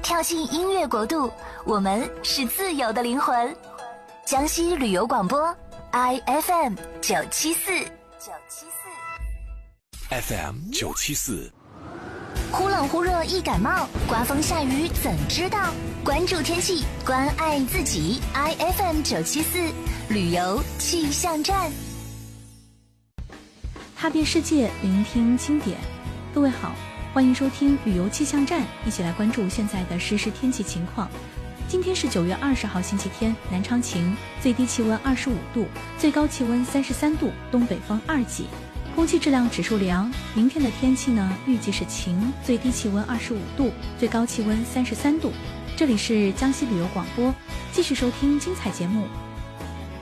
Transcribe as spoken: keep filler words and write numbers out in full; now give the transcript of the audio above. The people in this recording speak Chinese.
跳进音乐国度，我们是自由的灵魂。江西旅游广播 I F M 九七四 九七四 F M 九七四。 忽冷忽热易感冒，刮风下雨怎知道？关注天气，关爱自己。I F M 九七四旅游气象站， 踏遍世界，聆听经典。各位好，欢迎收听旅游气象站，一起来关注现在的实时天气情况。今天是九月二十号星期天，南昌晴，最低气温二十五度，最高气温三十三度，东北风二级。空气质量指数良，明天的天气呢，预计是晴，最低气温二十五度，最高气温三十三度。这里是江西旅游广播，继续收听精彩节目，